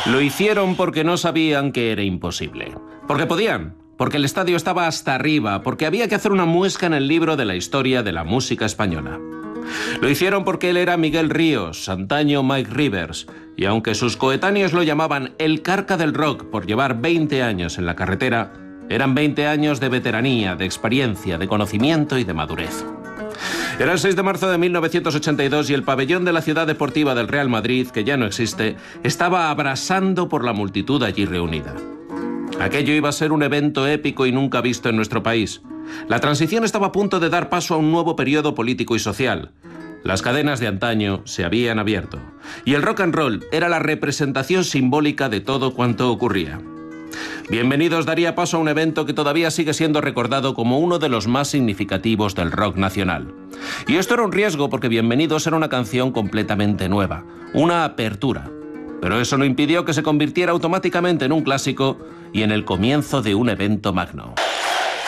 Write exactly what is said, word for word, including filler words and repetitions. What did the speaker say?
Lo hicieron porque no sabían que era imposible. Porque podían, porque el estadio estaba hasta arriba, porque había que hacer una muesca en el libro de la historia de la música española. Lo hicieron porque él era Miguel Ríos, antaño Mike Rivers, y aunque sus coetáneos lo llamaban el Carca del rock por llevar veinte años en la carretera, eran veinte años de veteranía, de experiencia, de conocimiento y de madurez. Era el seis de marzo de mil novecientos ochenta y dos y el pabellón de la Ciudad Deportiva del Real Madrid, que ya no existe, estaba abrasando por la multitud allí reunida. Aquello iba a ser un evento épico y nunca visto en nuestro país. La transición estaba a punto de dar paso a un nuevo periodo político y social. Las cadenas de antaño se habían abierto, y el rock and roll era la representación simbólica de todo cuanto ocurría. Bienvenidos daría paso a un evento que todavía sigue siendo recordado como uno de los más significativos del rock nacional. Y esto era un riesgo porque Bienvenidos era una canción completamente nueva, una apertura. Pero eso no impidió que se convirtiera automáticamente en un clásico y en el comienzo de un evento magno.